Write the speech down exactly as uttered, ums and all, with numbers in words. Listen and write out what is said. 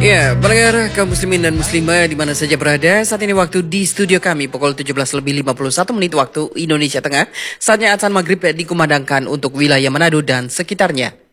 Ya, pendengar kaum muslimin dan muslimah di mana saja berada, saat ini waktu di studio kami pukul tujuh belas lebih lima puluh satu menit waktu Indonesia Tengah. Saatnya azan maghrib dikumandangkan untuk wilayah Manado dan sekitarnya.